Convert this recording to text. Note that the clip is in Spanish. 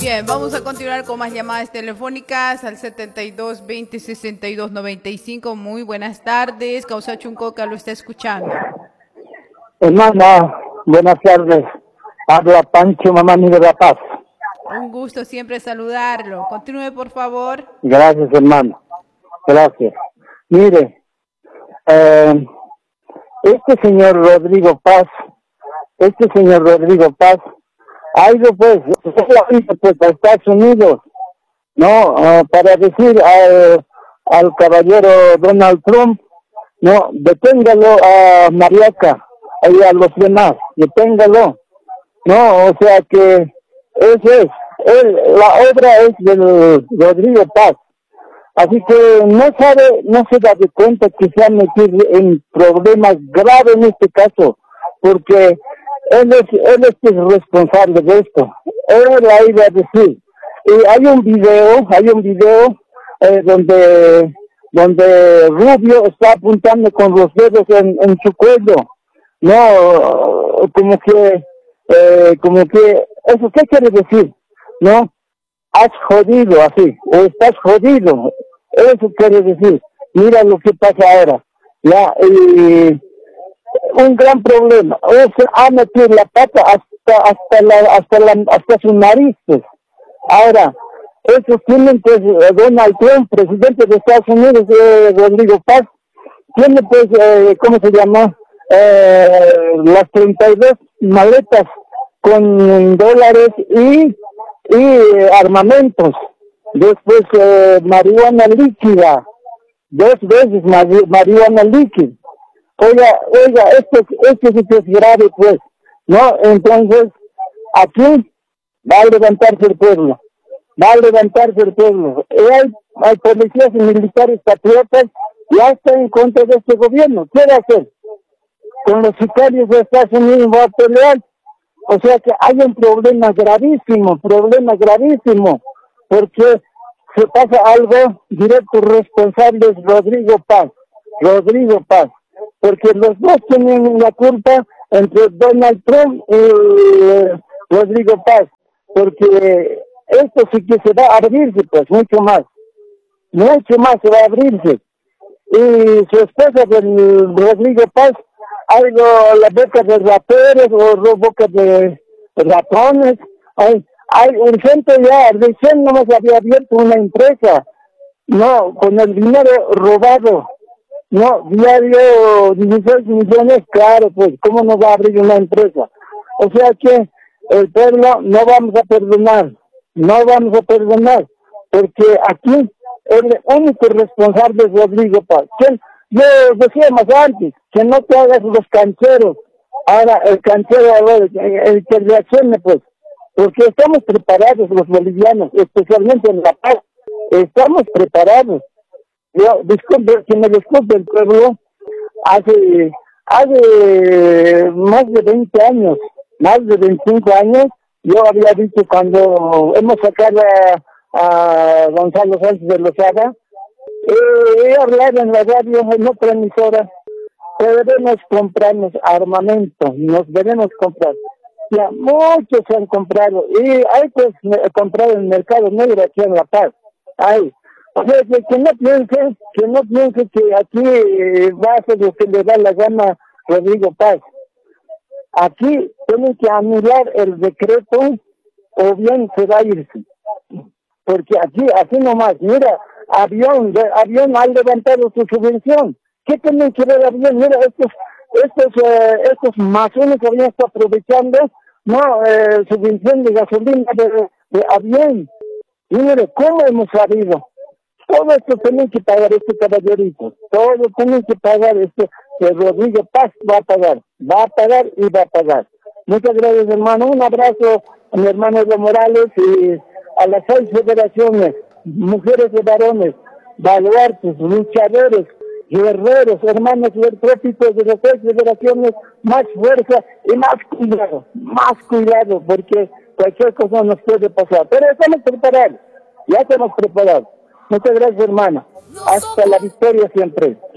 Bien, vamos a continuar con más llamadas telefónicas al 72 20 62 95. Muy buenas tardes. Causa Chuncoca lo está escuchando. Hermana, buenas tardes. Habla Pancho Mamani de La Paz. Un gusto siempre saludarlo. Continúe, por favor. Gracias, hermano. Gracias. Mire, este señor Rodrigo Paz ha ido pues a Estados Unidos, ¿no? Para decir al caballero Donald Trump, no, deténgalo a Mariaca y a los demás, deténgalo, ¿no? O sea que eso es, la obra es del Rodrigo Paz. Así que no se da de cuenta que se ha metido en problemas graves en este caso, porque él es responsable de esto. Él la iba a decir. Y hay un video donde Rubio está apuntando con los dedos en su cuello. No, como que, ¿eso qué quiere decir? ¿No? Has jodido así, o estás jodido. Eso quiere decir. Mira lo que pasa ahora. Ya, un gran problema. O sea, ha metido la pata hasta sus narices. Ahora, esos tienen pues Donald Trump, presidente de Estados Unidos, Rodrigo Paz, tiene pues, ¿cómo se llama? Las 32 maletas con dólares y armamentos. Después marihuana líquida, 2 veces marihuana líquida. Oiga, esto sí que es grave, pues, ¿no? Entonces, aquí va a levantarse el pueblo, hay policías y militares patriotas, ya está en contra de este gobierno. ¿Qué va a hacer? Con los sicarios de Estados Unidos va a pelear. O sea que hay un problema gravísimo, porque se pasa algo directo responsable es Rodrigo Paz, porque los dos tienen la culpa entre Donald Trump y Rodrigo Paz, porque esto sí que se va a abrirse, pues, mucho más se va a abrirse. Y su esposa del Rodrigo Paz, algo la boca de raperos o boca de ratones, hay urgente ya, recién nomás había abierto una empresa, no, con el dinero robado, no, diario 16 millones, claro, pues, ¿cómo no va a abrir una empresa? O sea que el pueblo no vamos a perdonar, porque aquí el único responsable es Rodrigo Paz. Yo decía más antes, que no te hagas los cancheros, ahora el canchero, a ver, el que reaccione, pues, porque estamos preparados los bolivianos, especialmente en La Paz, estamos preparados. Yo, que me disculpe el pueblo, hace más de 20 años, más de 25 años, yo había dicho cuando hemos sacado a Gonzalo Sánchez de Lozada, he hablado en la radio, en otra emisora, debemos comprarnos armamento, debemos comprar. Ya, muchos se han comprado, y hay pues comprado en el mercado negro aquí en La Paz, hay. O sea, que no piense que aquí va a hacer lo que le da la gana Rodrigo Paz. Aquí tienen que anular el decreto o bien se va a irse. Porque aquí, así nomás, mira, avión ha levantado su subvención. ¿Qué tienen que ver avión? Mira, estos masones habían estado aprovechando, no, subvención de gasolina de avión. Y mire, ¿cómo hemos sabido? Todo esto tienen que pagar este caballerito, todo tienen que pagar que Rodrigo Paz va a pagar y va a pagar. Muchas gracias, hermano. Un abrazo a mi hermano Evo Morales y a las 6 federaciones, mujeres y varones, baluartes, luchadores, guerreros, hermanos trópicos de las 6 federaciones, más fuerza y más cuidado, porque cualquier cosa nos puede pasar. Pero estamos preparados, ya estamos preparados. Muchas gracias, hermana. Hasta la victoria siempre.